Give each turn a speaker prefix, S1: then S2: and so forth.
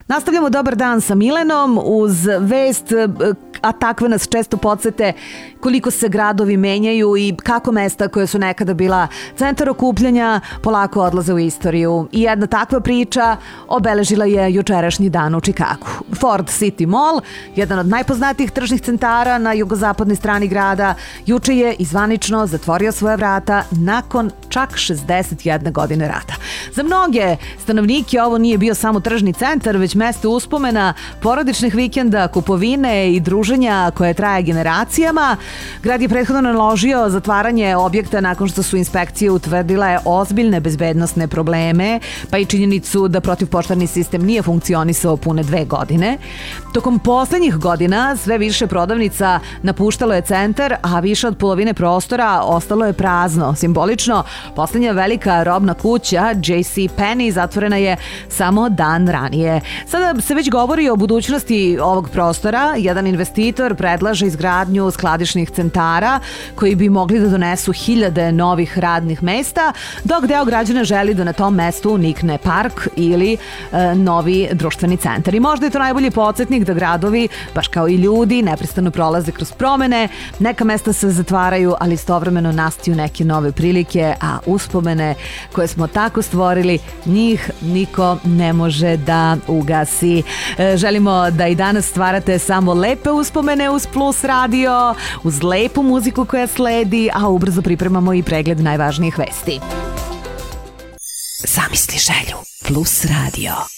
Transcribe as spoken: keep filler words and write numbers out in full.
S1: Nastavljamo Dobar dan sa Milenom uz vest, a takve nas često podsete koliko se gradovi menjaju i kako mesta koje su nekada bila centar okupljanja polako odlaze u istoriju. I jedna takva priča obeležila je jučerašnji dan u Čikagu. Ford City Mall, jedan od najpoznatijih tržnih centara na jugozapadnoj strani grada, juče je izvanično zatvorio svoja vrata nakon čak šezdeset jedne godine rada. Za mnoge stanovnike ovo nije bio samo tržni centar, već mesto uspomena, porodičnih vikenda, kupovine i druženja koje traje generacijama. Grad je prethodno naložio zatvaranje objekta nakon što su inspekcije utvrdile ozbiljne bezbednosne probleme, pa i činjenicu da protivpožarni sistem nije funkcionisao pune dve godine. Tokom poslednjih godina sve više prodavnica napuštalo je centar, a više od polovine prostora ostalo je prazno. Simbolično, poslednja velika robna kuća J C Penney zatvorena je samo dan ranije. Sada se već govori o budućnosti ovog prostora. Jedan investitor predlaže izgradnju skladišnih centara koji bi mogli da donesu hiljade novih radnih mesta, dok deo građana želi da na tom mestu nikne park ili e, novi društveni centar. I možda je to najbolji podsjetnik da gradovi, baš kao i ljudi, neprestano prolaze kroz promene. Neka mesta se zatvaraju, ali istovremeno nastaju neke nove prilike, a uspomene koje smo tako stvorili, njih niko ne može da ugasi. E, želimo da i danas stvarate samo lepe uspomene uz Plus radio, uz lepu muziku koja sledi, a ubrzo pripremamo i pregled najvažnijih vesti. Zamisli želju. Plus radio.